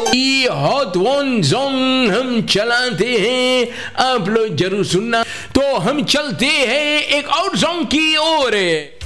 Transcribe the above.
Hot one song हम चलाते हैं, आप लोग जरूर सुनना। तो हम चलते हैं एक और सॉन्ग की ओर।